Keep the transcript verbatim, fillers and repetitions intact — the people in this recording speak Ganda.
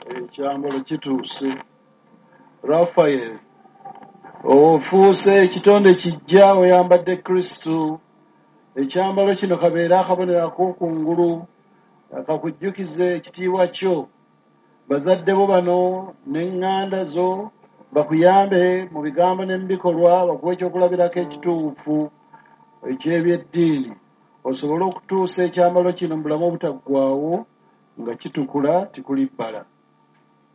ekyambalo kituuse. Raphael ofuuse ekitonde kijja oyambadde Kristo. Ekyambalo kino kabeera akabonero ak'okungulu akakujjukize ekitiibwa kyo. Bazadde bo bano n'eŋŋanda zo bakuyambe mu bigambo ne mu bikolwa bakuwe ekyokulabirako ekituufu eky'ebyeddiini osobole okutuusa ekyambalo kino mu bulamu obutaggwaawo nga kitukula tikulibbala.